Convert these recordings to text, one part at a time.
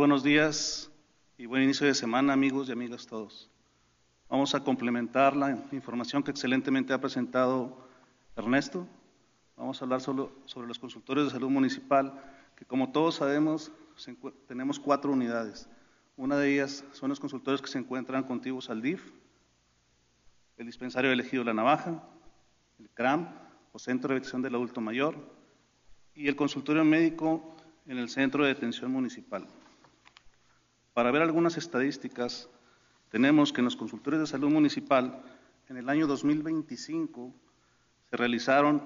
buenos días y buen inicio de semana, amigos y amigas todos. Vamos a complementar la información que excelentemente ha presentado Ernesto. Vamos a hablar sobre los consultorios de salud municipal, que como todos sabemos, tenemos 4 unidades. Una de ellas son los consultorios que se encuentran contiguos al DIF, el dispensario del Ejido La Navaja, el CRAM, o Centro de Detección del Adulto Mayor, y el consultorio médico en el Centro de Detención Municipal. Para ver algunas estadísticas, tenemos que en los consultorios de salud municipal, en el año 2025, se realizaron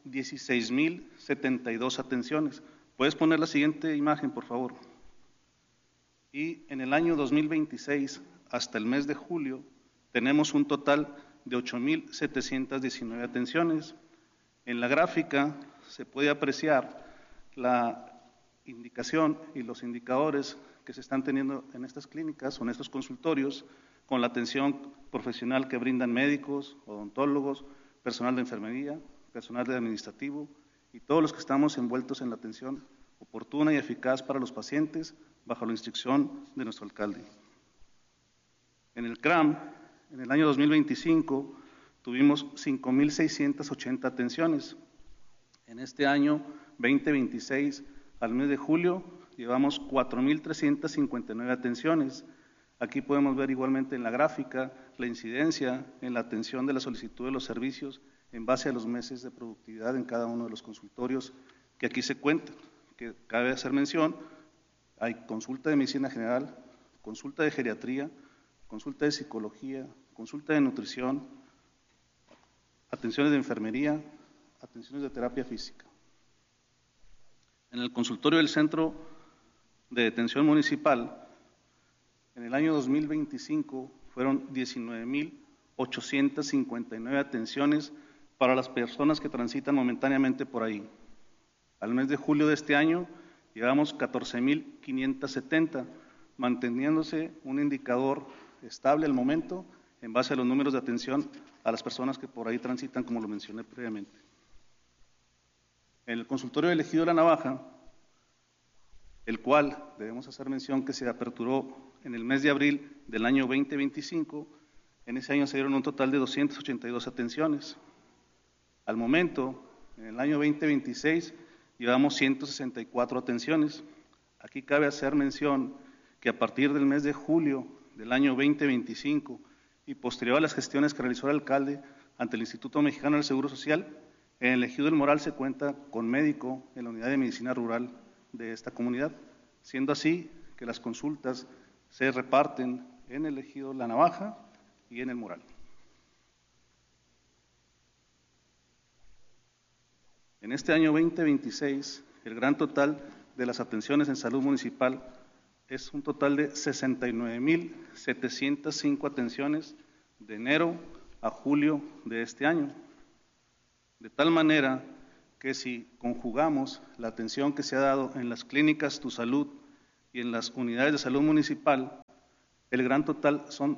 16,072 atenciones. ¿Puedes poner la siguiente imagen, por favor? Y en el año 2026, hasta el mes de julio, tenemos un total de 8,719 atenciones. En la gráfica se puede apreciar la indicación y los indicadores que se están teniendo en estas clínicas o en estos consultorios con la atención profesional que brindan médicos, odontólogos, personal de enfermería, personal de administrativo y todos los que estamos envueltos en la atención oportuna y eficaz para los pacientes bajo la instrucción de nuestro alcalde. En el CRAM, en el año 2025, tuvimos 5,680 atenciones. En este año 2026, al mes de julio, llevamos 4,359 atenciones. Aquí podemos ver igualmente en la gráfica la incidencia en la atención de la solicitud de los servicios en base a los meses de productividad en cada uno de los consultorios que aquí se cuentan. Que cabe hacer mención, hay consulta de medicina general, consulta de geriatría, consulta de psicología, consulta de nutrición, atenciones de enfermería, atenciones de terapia física. En el consultorio del Centro de Detención Municipal, en el año 2025 fueron 19,859 atenciones para las personas que transitan momentáneamente por ahí. Al mes de julio de este año llevamos 14,570, manteniéndose un indicador estable al momento en base a los números de atención a las personas que por ahí transitan, como lo mencioné previamente. En el consultorio del Ejido La Navaja, el cual debemos hacer mención que se aperturó en el mes de abril del año 2025, en ese año se dieron un total de 282 atenciones. Al momento, en el año 2026, llevamos 164 atenciones. Aquí cabe hacer mención que a partir del mes de julio del año 2025 y posterior a las gestiones que realizó el alcalde ante el Instituto Mexicano del Seguro Social, en el Ejido del Moral se cuenta con médico en la unidad de medicina rural de esta comunidad, siendo así que las consultas se reparten en el Ejido La Navaja y en el Moral. En este año 2026, el gran total de las atenciones en salud municipal es un total de 69,705 atenciones de enero a julio de este año. De tal manera que si conjugamos la atención que se ha dado en las clínicas Tu Salud y en las unidades de salud municipal, el gran total son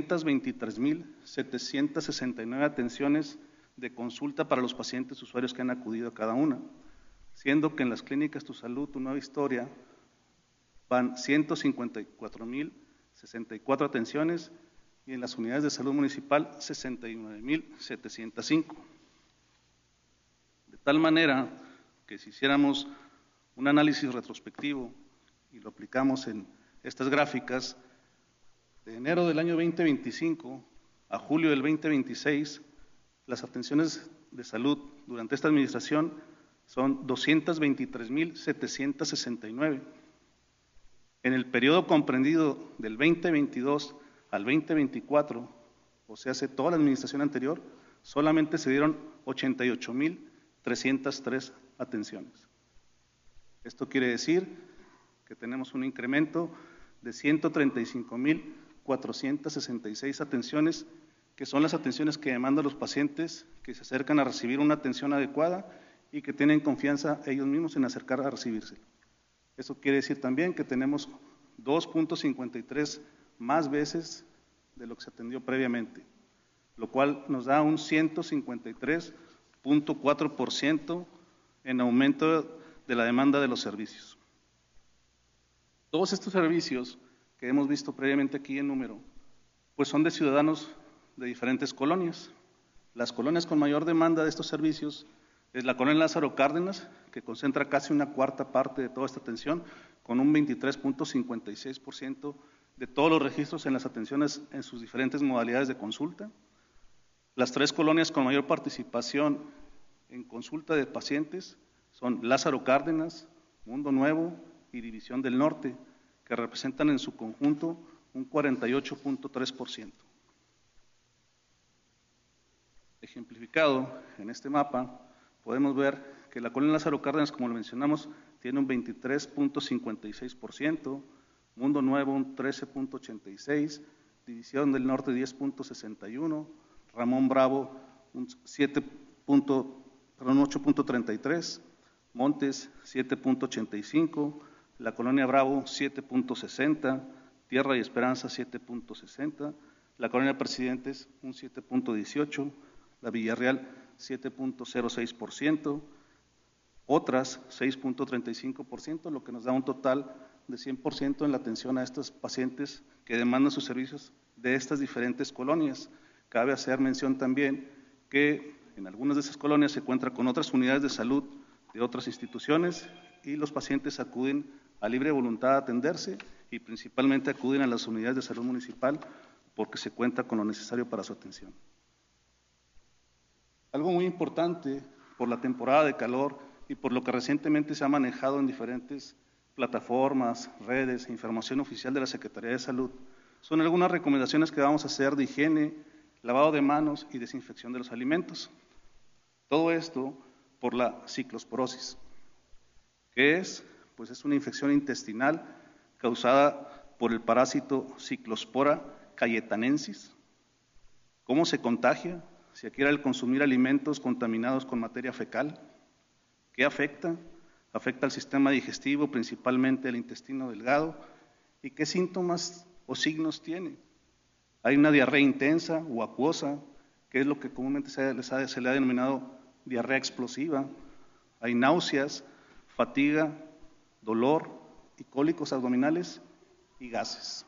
223,769 atenciones de consulta para los pacientes usuarios que han acudido a cada una, siendo que en las clínicas Tu Salud, Tu Nueva Historia, van 154,064 atenciones y en las unidades de salud municipal 69,705. De tal manera que si hiciéramos un análisis retrospectivo y lo aplicamos en estas gráficas, de enero del año 2025 a julio del 2026, las atenciones de salud durante esta administración son 223,769. En el periodo comprendido del 2022 al 2024, o sea, hace toda la administración anterior, solamente se dieron 88,303 atenciones. Esto quiere decir que tenemos un incremento de 135,466 atenciones, que son las atenciones que demandan los pacientes que se acercan a recibir una atención adecuada y que tienen confianza ellos mismos en acercar a recibirse. Eso quiere decir también que tenemos 2,53 más veces de lo que se atendió previamente, lo cual nos da un 153,4% en aumento de la demanda de los servicios. Todos estos servicios que hemos visto previamente aquí en número, pues son de ciudadanos de diferentes colonias. Las colonias con mayor demanda de estos servicios es la colonia Lázaro Cárdenas, que concentra casi una cuarta parte de toda esta atención, con un 23.56% de todos los registros en las atenciones en sus diferentes modalidades de consulta. Las tres colonias con mayor participación en consulta de pacientes son Lázaro Cárdenas, Mundo Nuevo y División del Norte, que representan en su conjunto un 48.3%. Ejemplificado en este mapa, podemos ver que la colonia Lázaro Cárdenas, como lo mencionamos, tiene un 23.56%, Mundo Nuevo un 13.86%, División del Norte 10.61%, Ramón Bravo un 8.33%, Montes 7.85%, la colonia Bravo 7.60%, Tierra y Esperanza 7.60%, la colonia Presidentes un 7.18%, la Villarreal 7.06%, otras 6.35%, lo que nos da un total de 100% en la atención a estos pacientes que demandan sus servicios de estas diferentes colonias. Cabe hacer mención también que en algunas de esas colonias se encuentra con otras unidades de salud de otras instituciones y los pacientes acuden a libre voluntad a atenderse y principalmente acuden a las unidades de salud municipal porque se cuenta con lo necesario para su atención. Algo muy importante por la temporada de calor y por lo que recientemente se ha manejado en diferentes plataformas, redes e información oficial de la Secretaría de Salud, son algunas recomendaciones que vamos a hacer de higiene, lavado de manos y desinfección de los alimentos. Todo esto por la ciclosporosis, que es una infección intestinal causada por el parásito Ciclospora cayetanensis. ¿Cómo se contagia? Si adquiere al consumir alimentos contaminados con materia fecal. ¿Qué afecta? Afecta al sistema digestivo, principalmente el intestino delgado. ¿Y qué síntomas o signos tiene? Hay una diarrea intensa o acuosa, que es lo que comúnmente se le ha denominado diarrea explosiva. Hay náuseas, fatiga, dolor y cólicos abdominales y gases.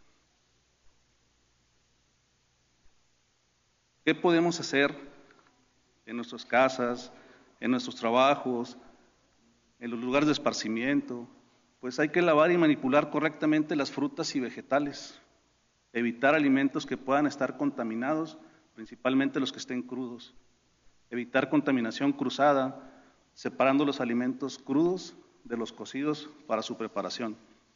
¿Qué podemos hacer en nuestras casas, en nuestros trabajos, en los lugares de esparcimiento? Pues hay que lavar y manipular correctamente las frutas y vegetales, evitar alimentos que puedan estar contaminados, principalmente los que estén crudos, evitar contaminación cruzada, separando los alimentos crudos de los cocidos para su preparación.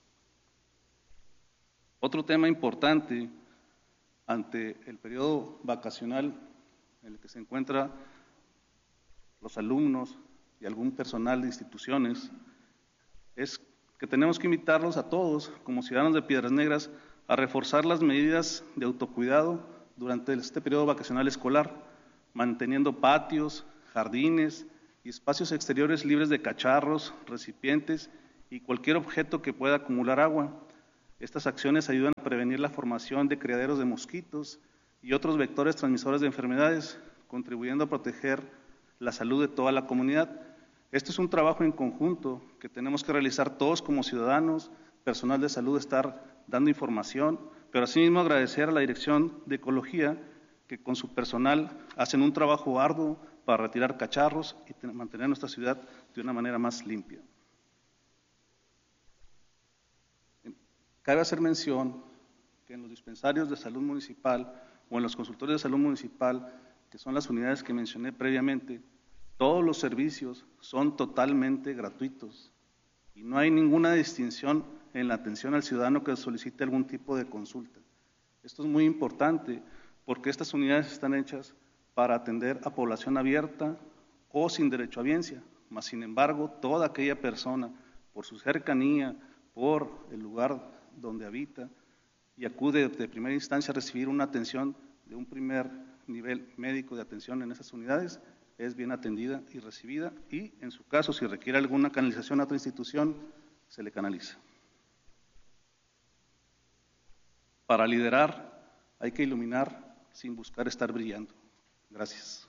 Otro tema importante ante el periodo vacacional en el que se encuentran los alumnos y algún personal de instituciones, es que tenemos que invitarlos a todos, como ciudadanos de Piedras Negras, a reforzar las medidas de autocuidado durante este periodo vacacional escolar, manteniendo patios, jardines y espacios exteriores libres de cacharros, recipientes y cualquier objeto que pueda acumular agua. Estas acciones ayudan a prevenir la formación de criaderos de mosquitos y otros vectores transmisores de enfermedades, contribuyendo a proteger la salud de toda la comunidad. Este es un trabajo en conjunto que tenemos que realizar todos como ciudadanos, personal de salud, estar dando información, pero asimismo agradecer a la Dirección de Ecología que con su personal hacen un trabajo arduo para retirar cacharros y mantener nuestra ciudad de una manera más limpia. Cabe hacer mención que en los dispensarios de salud municipal o en los consultorios de salud municipal, que son las unidades que mencioné previamente, todos los servicios son totalmente gratuitos y no hay ninguna distinción en la atención al ciudadano que solicite algún tipo de consulta. Esto es muy importante porque estas unidades están hechas para atender a población abierta o sin derecho a audiencia, mas sin embargo toda aquella persona, por su cercanía, por el lugar donde habita y acude de primera instancia a recibir una atención de un primer nivel médico de atención en esas unidades, es bien atendida y recibida y, en su caso, si requiere alguna canalización a otra institución, se le canaliza. Para liderar hay que iluminar sin buscar estar brillando. Gracias.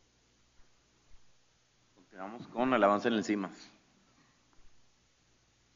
Continuamos con el avance en el CIMAS.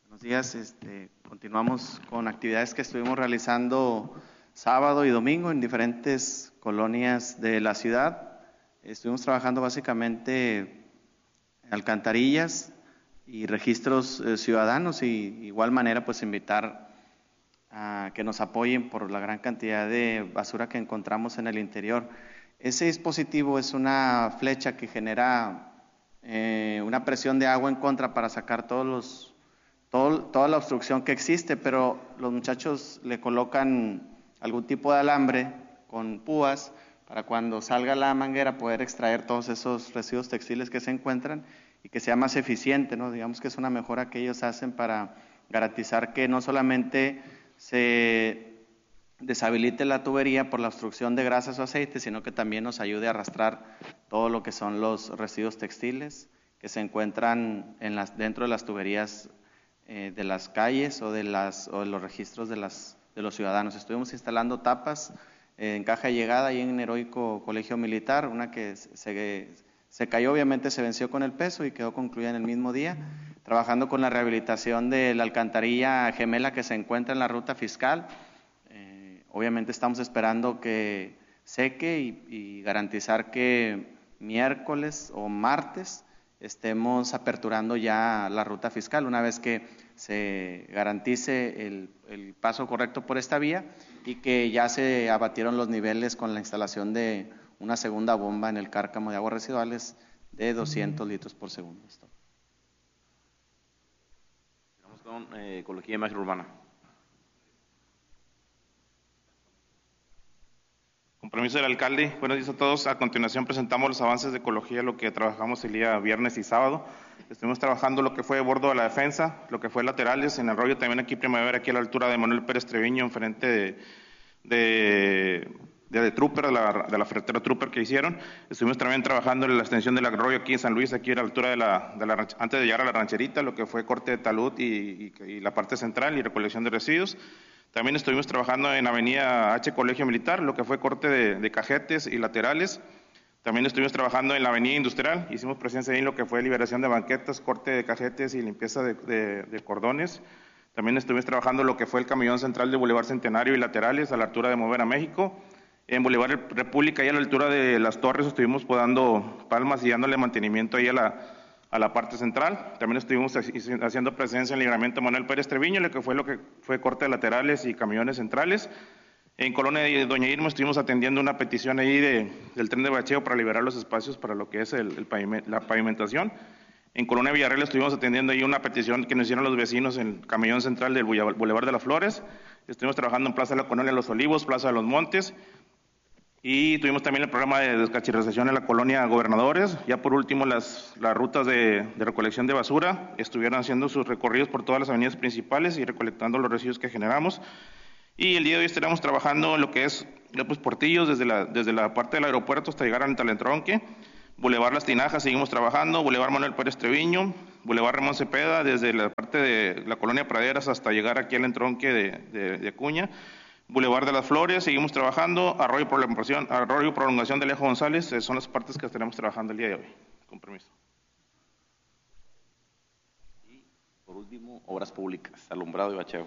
Buenos días. Continuamos con actividades que estuvimos realizando sábado y domingo en diferentes colonias de la ciudad. Estuvimos trabajando básicamente alcantarillas y registros ciudadanos, y igual manera pues invitar a que nos apoyen por la gran cantidad de basura que encontramos en el interior. Ese dispositivo es una flecha que genera una presión de agua en contra para sacar toda la obstrucción que existe, pero los muchachos le colocan algún tipo de alambre con púas para cuando salga la manguera poder extraer todos esos residuos textiles que se encuentran y que sea más eficiente, ¿no? Digamos que es una mejora que ellos hacen para garantizar que no solamente se deshabilite la tubería por la obstrucción de grasas o aceites, sino que también nos ayude a arrastrar todo lo que son los residuos textiles que se encuentran dentro de las tuberías de las calles o de los registros de los ciudadanos. Estuvimos instalando tapas en caja de llegada y en Heroico Colegio Militar, una que se cayó, obviamente se venció con el peso y quedó concluida en el mismo día, trabajando con la rehabilitación de la alcantarilla gemela que se encuentra en la ruta fiscal. Obviamente estamos esperando que seque y garantizar que miércoles o martes estemos aperturando ya la ruta fiscal, una vez que se garantice el paso correcto por esta vía y que ya se abatieron los niveles con la instalación de una segunda bomba en el cárcamo de aguas residuales de 200 litros por segundo. Vamos con Ecología y Imagen Urbana. Compromiso del alcalde. Buenos días a todos. A continuación presentamos los avances de ecología, lo que trabajamos el día viernes y sábado. Estuvimos trabajando lo que fue bordo de la defensa, lo que fue laterales, en Arroyo también aquí Primavera, aquí a la altura de Manuel Pérez Treviño, enfrente de Trooper, de la ferretera Trooper que hicieron. Estuvimos también trabajando en la extensión del Arroyo aquí en San Luis, aquí a la altura antes de llegar a la rancherita, lo que fue corte de talud y la parte central y recolección de residuos. También estuvimos trabajando en Avenida H Colegio Militar, lo que fue corte de cajetes y laterales. También estuvimos trabajando en la Avenida Industrial, hicimos presencia ahí en lo que fue liberación de banquetas, corte de cajetes y limpieza de cordones. También estuvimos trabajando lo que fue el camellón central de Boulevard Centenario y laterales a la altura de Mover a México. En Boulevard República y a la altura de Las Torres estuvimos podando palmas y dándole mantenimiento ahí a la parte central. También estuvimos haciendo presencia en libramiento Manuel Pérez Treviño, lo que fue corte de laterales y camiones centrales. En Colonia de Doña Irma estuvimos atendiendo una petición ahí del tren de bacheo para liberar los espacios para lo que es la pavimentación. En Colonia Villarreal estuvimos atendiendo ahí una petición que nos hicieron los vecinos en el camellón central del Boulevard de las Flores. Estuvimos trabajando en Plaza de la Colonia Los Olivos, Plaza de los Montes. Y tuvimos también el programa de descachirrización en la colonia Gobernadores. Ya por último, las rutas de recolección de basura estuvieron haciendo sus recorridos por todas las avenidas principales y recolectando los residuos que generamos. Y el día de hoy estaremos trabajando en lo que es López Portillos, desde la parte del aeropuerto hasta llegar al Talentronque. Boulevard Las Tinajas seguimos trabajando, Boulevard Manuel Pérez Treviño, Boulevard Ramón Cepeda, desde la parte de la colonia Praderas hasta llegar aquí al entronque de Acuña. Boulevard de las Flores, seguimos trabajando, Arroyo Prolongación de Alejo González, son las partes que estaremos trabajando el día de hoy. Con permiso. Y por último, Obras Públicas, alumbrado y bacheo.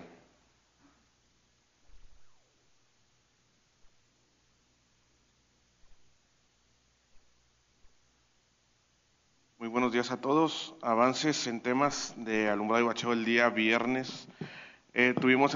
Muy buenos días a todos. Avances en temas de alumbrado y bacheo el día viernes. Tuvimos